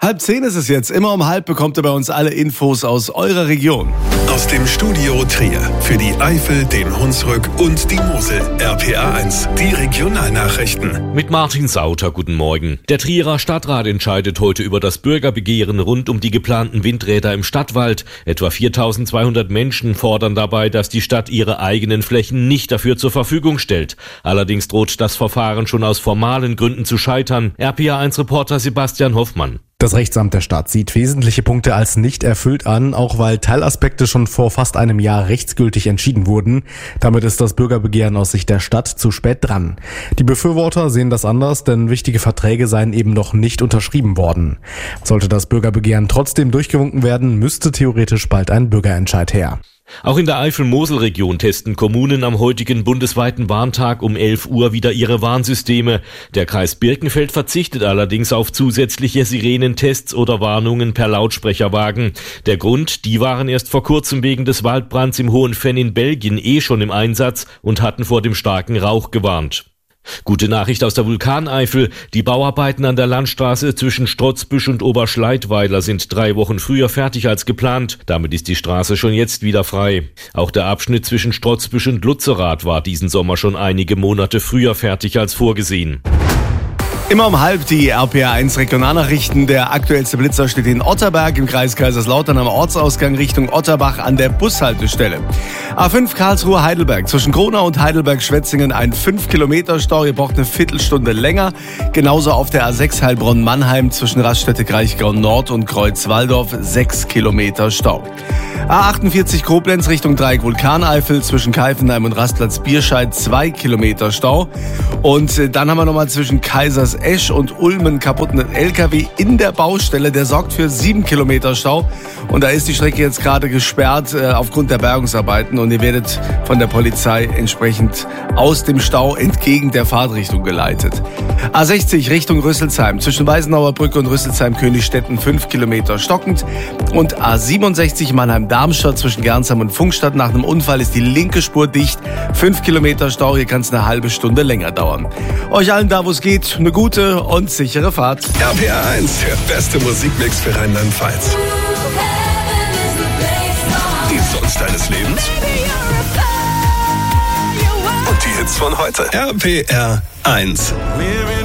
9:30 ist es jetzt. Immer um 9:30 bekommt ihr bei uns alle Infos aus eurer Region. Aus dem Studio Trier für die Eifel, den Hunsrück und die Mosel. RPA 1, die Regionalnachrichten. Mit Martin Sauter, guten Morgen. Der Trierer Stadtrat entscheidet heute über das Bürgerbegehren rund um die geplanten Windräder im Stadtwald. Etwa 4.200 Menschen fordern dabei, dass die Stadt ihre eigenen Flächen nicht dafür zur Verfügung stellt. Allerdings droht das Verfahren schon aus formalen Gründen zu scheitern. RPA 1-Reporter Sebastian Hoffmann. Das Rechtsamt der Stadt sieht wesentliche Punkte als nicht erfüllt an, auch weil Teilaspekte schon vor fast einem Jahr rechtsgültig entschieden wurden. Damit ist das Bürgerbegehren aus Sicht der Stadt zu spät dran. Die Befürworter sehen das anders, denn wichtige Verträge seien eben noch nicht unterschrieben worden. Sollte das Bürgerbegehren trotzdem durchgewunken werden, müsste theoretisch bald ein Bürgerentscheid her. Auch in der Eifel-Mosel-Region testen Kommunen am heutigen bundesweiten Warntag um 11 Uhr wieder ihre Warnsysteme. Der Kreis Birkenfeld verzichtet allerdings auf zusätzliche Sirenentests oder Warnungen per Lautsprecherwagen. Der Grund, die waren erst vor kurzem wegen des Waldbrands im Hohen Venn in Belgien schon im Einsatz und hatten vor dem starken Rauch gewarnt. Gute Nachricht aus der Vulkaneifel. Die Bauarbeiten an der Landstraße zwischen Strotzbüsch und Oberschleitweiler sind 3 Wochen früher fertig als geplant. Damit ist die Straße schon jetzt wieder frei. Auch der Abschnitt zwischen Strotzbüsch und Lutzerath war diesen Sommer schon einige Monate früher fertig als vorgesehen. Immer um 9:30 die RPA 1 Regionalnachrichten. Der aktuellste Blitzer steht in Otterberg im Kreis Kaiserslautern am Ortsausgang Richtung Otterbach an der Bushaltestelle. A5 Karlsruhe-Heidelberg zwischen Kronau und Heidelberg-Schwetzingen ein 5-Kilometer-Stau. Ihr braucht eine Viertelstunde länger. Genauso auf der A6 Heilbronn-Mannheim zwischen Raststätte-Kraichgau-Nord und Kreuz-Walldorf 6 Kilometer Stau. A48 Koblenz Richtung Dreieck Vulkaneifel zwischen Keifenheim und Rastplatz Bierscheid 2 Kilometer Stau. Und dann haben wir nochmal zwischen Kaisersesch und Ulmen kaputten LKW in der Baustelle. Der sorgt für 7 Kilometer Stau. Und da ist die Strecke jetzt gerade gesperrt aufgrund der Bergungsarbeiten. Und ihr werdet von der Polizei entsprechend aus dem Stau entgegen der Fahrtrichtung geleitet. A60 Richtung Rüsselsheim zwischen Weißenauer Brücke und Rüsselsheim-Königstetten 5 Kilometer stockend. Und A67 Mannheim-Darmstadt zwischen Gernsheim und Funkstadt. Nach einem Unfall ist die linke Spur dicht. 5 Kilometer Stau, hier kann es eine halbe Stunde länger dauern. Euch allen da, wo es geht, eine gute und sichere Fahrt. RPA 1, der beste Musikmix für Rheinland-Pfalz. Die Songs deines Lebens und die Hits von heute. RPA 1.